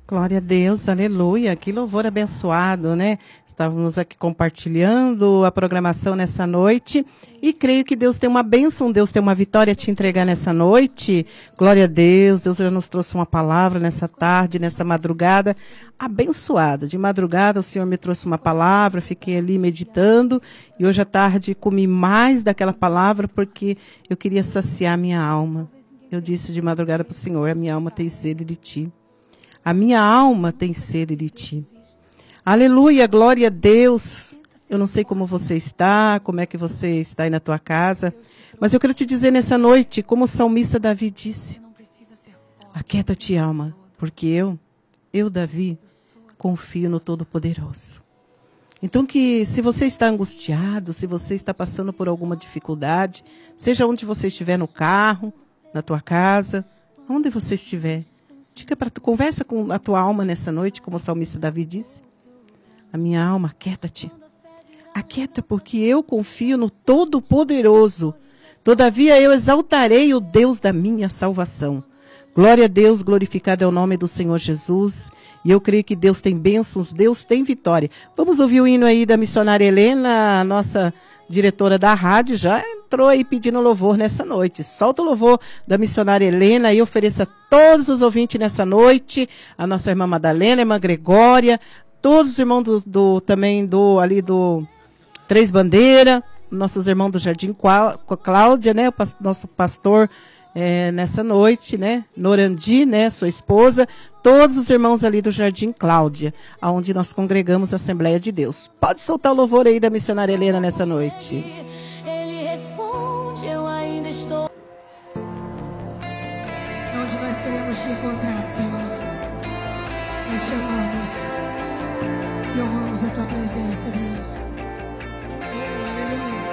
Glória a Deus, aleluia, que louvor abençoado, né? Estávamos aqui compartilhando a programação nessa noite e creio que Deus tem uma bênção, Deus tem uma vitória a te entregar nessa noite. Glória a Deus, Deus já nos trouxe uma palavra nessa tarde, nessa madrugada abençoada. De madrugada o Senhor me trouxe uma palavra, fiquei ali meditando e hoje à tarde comi mais daquela palavra porque eu queria saciar minha alma. Eu disse de madrugada para o Senhor, a minha alma tem sede de Ti. A minha alma tem sede de Ti. Aleluia, glória a Deus. Eu não sei como você está, como é que você está aí na tua casa, mas eu quero te dizer nessa noite, como o salmista Davi disse, aquieta-te, alma, porque eu, Davi, confio no Todo-Poderoso. Então que se você está angustiado, se você está passando por alguma dificuldade, seja onde você estiver, no carro, na tua casa, onde você estiver, conversa com a tua alma nessa noite, como o salmista Davi disse. A minha alma, aquieta-te. Aquieta, porque eu confio no Todo-Poderoso. Todavia eu exaltarei o Deus da minha salvação. Glória a Deus, glorificado é o nome do Senhor Jesus. E eu creio que Deus tem bênçãos, Deus tem vitória. Vamos ouvir o hino aí da missionária Helena, a nossa diretora da rádio, já entrou aí pedindo louvor nessa noite. Solta o louvor da missionária Helena e ofereça a todos os ouvintes nessa noite, a nossa irmã Madalena, a irmã Gregória, todos os irmãos também do Três Bandeiras, nossos irmãos do Jardim Cláudia, né, nosso pastor nessa noite, né, Norandi, né, sua esposa, todos os irmãos ali do Jardim Cláudia, aonde nós congregamos a Assembleia de Deus. Pode soltar o louvor aí da missionária Helena nessa noite. Ele responde, eu ainda estou. Onde nós queremos te encontrar, Senhor. Nós chamamos e honramos a tua presença, Deus. Oh, aleluia.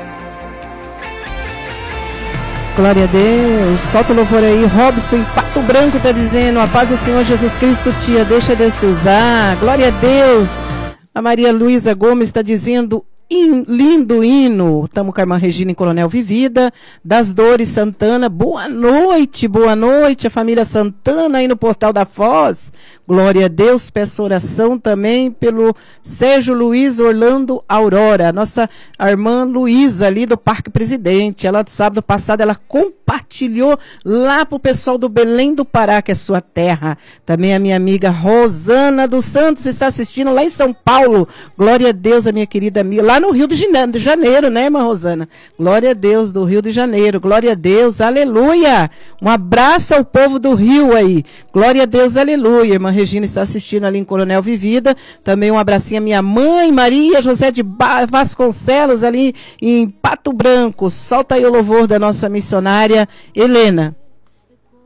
Glória a Deus. Solta o louvor aí. Robson em Pato Branco está dizendo, a paz do Senhor Jesus Cristo, tia, deixa Deus te usar. Glória a Deus. A Maria Luísa Gomes está dizendo, lindo hino. Estamos com a irmã Regina em Coronel Vivida, das Dores Santana. Boa noite, a família Santana aí no Portal da Foz. Glória a Deus, peço oração também pelo Sérgio Luiz Orlando Aurora, nossa irmã Luísa ali do Parque Presidente. Ela, sábado passado, ela compartilhou lá pro pessoal do Belém do Pará, que é sua terra. Também a minha amiga Rosana dos Santos está assistindo lá em São Paulo. Glória a Deus, a minha querida amiga, lá no Rio de Janeiro, né, irmã Rosana? Glória a Deus, do Rio de Janeiro. Glória a Deus, aleluia. Um abraço ao povo do Rio aí. Glória a Deus, aleluia. Irmã Regina está assistindo ali em Coronel Vivida. Também um abracinho à minha mãe, Maria José de Vasconcelos, ali em Pato Branco. Solta aí o louvor da nossa missionária Helena.